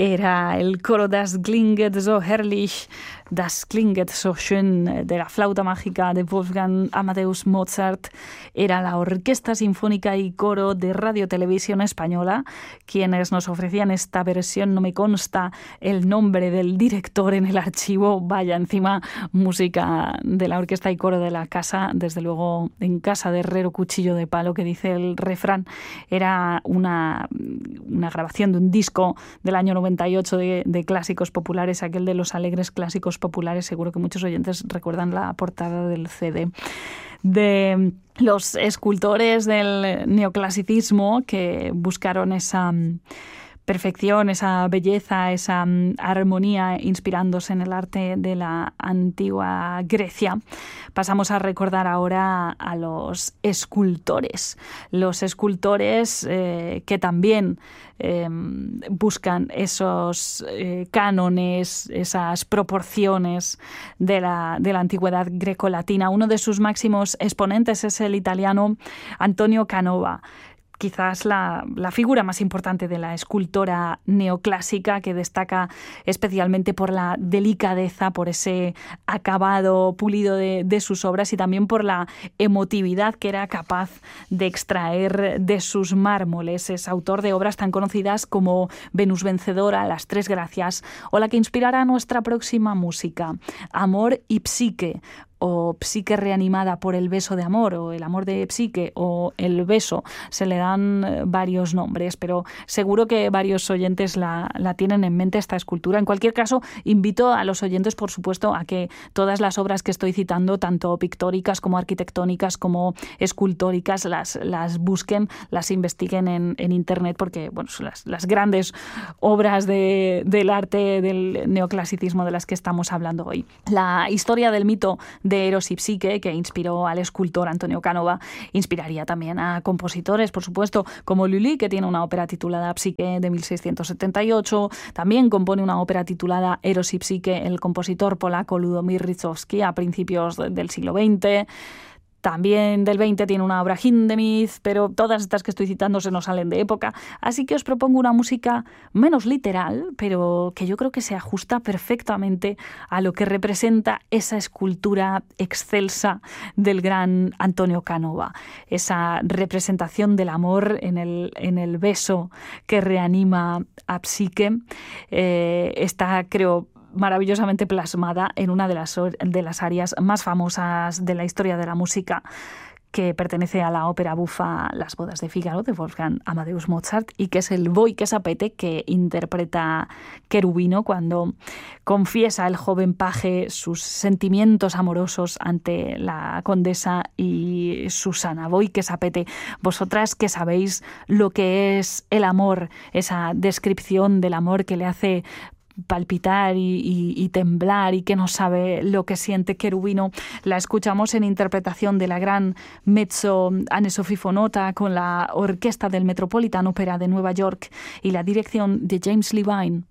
Era el coro Das klinget so herrlich, das klinget so schön de la flauta mágica de Wolfgang Amadeus Mozart. Era la Orquesta Sinfónica y Coro de Radio Televisión Española quienes nos ofrecían esta versión. No me consta el nombre del director en el archivo. Vaya, encima música de la Orquesta y Coro de la Casa, desde luego en casa de herrero cuchillo de palo, que dice el refrán. Era una grabación de un disco del año 98 de clásicos populares, aquel de los alegres clásicos populares. Seguro que muchos oyentes recuerdan la portada del CD. De los escultores del neoclasicismo que buscaron esa perfección, esa belleza, esa armonía inspirándose en el arte de la antigua Grecia. Pasamos a recordar ahora a los escultores. Los escultores que también buscan esos cánones, esas proporciones de la antigüedad grecolatina. Uno de sus máximos exponentes es el italiano Antonio Canova, quizás la figura más importante de la escultora neoclásica, que destaca especialmente por la delicadeza, por ese acabado pulido de sus obras y también por la emotividad que era capaz de extraer de sus mármoles. Es autor de obras tan conocidas como Venus Vencedora, Las Tres Gracias o la que inspirará nuestra próxima música, Amor y Psique, o Psique reanimada por el beso de amor, o el amor de Psique, o el beso. Se le dan varios nombres, pero seguro que varios oyentes la tienen en mente, esta escultura. En cualquier caso, invito a los oyentes, por supuesto, a que todas las obras que estoy citando, tanto pictóricas como arquitectónicas como escultóricas, las busquen, las investiguen en Internet, porque bueno, son las grandes obras del arte del neoclasicismo de las que estamos hablando hoy. La historia del mito de Eros y Psique, que inspiró al escultor Antonio Canova, inspiraría también a compositores, por supuesto, como Lully, que tiene una ópera titulada Psique de 1678. También compone una ópera titulada Eros y Psique el compositor polaco Ludomir Rychowski a principios del siglo XX. También del 20 tiene una obra Hindemith, pero todas estas que estoy citando se nos salen de época. Así que os propongo una música menos literal, pero que yo creo que se ajusta perfectamente a lo que representa esa escultura excelsa del gran Antonio Canova. Esa representación del amor en el beso que reanima a Psique. Está, creo, maravillosamente plasmada en una de las áreas más famosas de la historia de la música, que pertenece a la ópera bufa Las bodas de Fígaro de Wolfgang Amadeus Mozart, y que es el Voi che sapete que interpreta Cherubino cuando confiesa el joven paje sus sentimientos amorosos ante la condesa y Susana. Voi che sapete, vosotras que sabéis lo que es el amor, esa descripción del amor que le hace palpitar y temblar y que no sabe lo que siente Cherubino. La escuchamos en interpretación de la gran mezzo Anne-Sophie von Otter con la Orquesta del Metropolitan Opera de Nueva York y la dirección de James Levine.